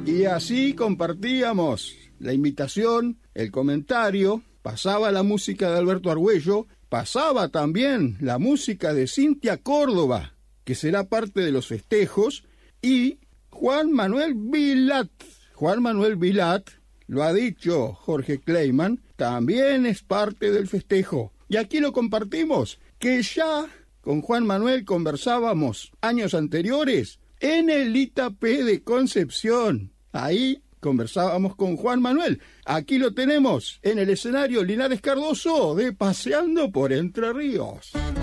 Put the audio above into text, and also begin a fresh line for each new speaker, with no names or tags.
Y así compartíamos la invitación, el comentario, pasaba la música de Alberto Argüello, pasaba también la música de Cintia Córdoba, que será parte de los festejos, y Juan Manuel Vilat. Juan Manuel Vilat, lo ha dicho Jorge Kleiman, también es parte del festejo. Y aquí lo compartimos, que ya con Juan Manuel conversábamos años anteriores en el ITAP de Concepción. Ahí conversábamos con Juan Manuel. Aquí lo tenemos en el escenario Linares Cardoso de Paseando por Entre Ríos.